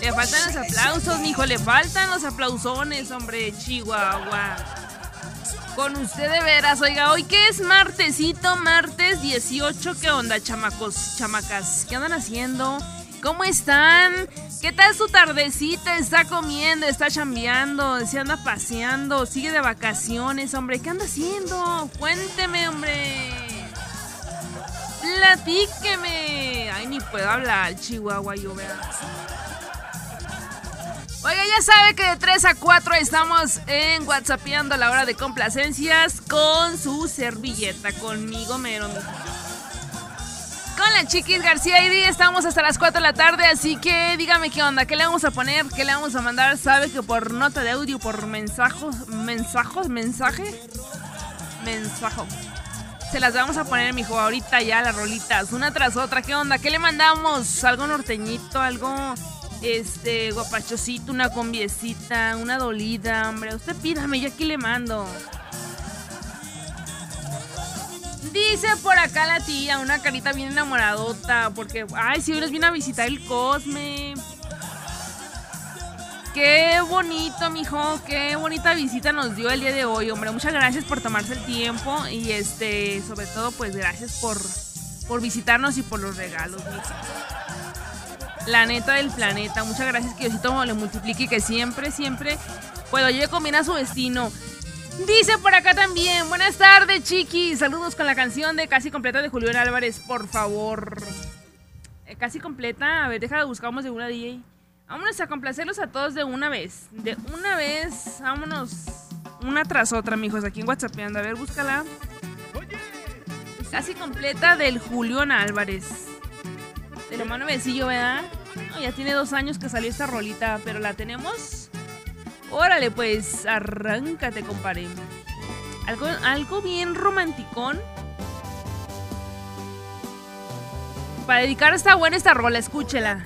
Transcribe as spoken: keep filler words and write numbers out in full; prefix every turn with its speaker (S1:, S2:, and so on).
S1: Le faltan los aplausos, mijo, le faltan los aplausones, hombre, Chihuahua. Con usted de veras, oiga, hoy que es martesito, martes dieciocho, ¿qué onda, chamacos, chamacas? ¿Qué andan haciendo? ¿Cómo están? ¿Qué tal su tardecita? ¿Está comiendo? ¿Está chambeando? ¿Se anda paseando? ¿Sigue de vacaciones, hombre? ¿Qué anda haciendo? Cuénteme, hombre. Platíqueme. Ay, ni puedo hablar, Chihuahua, yo vea. Oiga, ya sabe que de tres a cuatro estamos en WhatsAppeando a la hora de complacencias con su servilleta, conmigo mero. Con la Chiquis García y Di estamos hasta las cuatro de la tarde, así que dígame qué onda, qué le vamos a poner, qué le vamos a mandar. Sabe que por nota de audio, por mensajos, mensajos, mensaje, mensajo. Se las vamos a poner, mijo, ahorita ya las rolitas, una tras otra. ¿Qué onda? ¿Qué le mandamos? ¿Algo norteñito? ¿Algo... Este, guapachosito, una combiecita, una dolida, hombre? Usted pídame, yo aquí le mando. Dice por acá la tía, una carita bien enamoradota, porque, ay, si hoy nos viene a visitar el Cosme. Qué bonito, mijo, qué bonita visita nos dio el día de hoy, hombre. Muchas gracias por tomarse el tiempo y, este, sobre todo, pues, gracias por, por visitarnos y por los regalos, mijo. La neta del planeta, muchas gracias, que Diosito le multiplique y que siempre, siempre, pues lo lleve con bien a su destino. Dice por acá también, buenas tardes, chiquis, saludos con la canción de Casi Completa de Julián Álvarez, por favor. Eh, Casi Completa, a ver, déjala, buscamos de una D J. Vámonos a complacerlos a todos de una vez, de una vez, vámonos, una tras otra, mijos, aquí en WhatsAppeando, a ver, búscala. Casi Completa del Julián Álvarez. De lo más nuevecillo, ¿verdad? No, ya tiene dos años que salió esta rolita, pero la tenemos. Órale, pues, arráncate, compadre. Algo, algo bien romanticón. Para dedicar está buena esta rola, escúchela.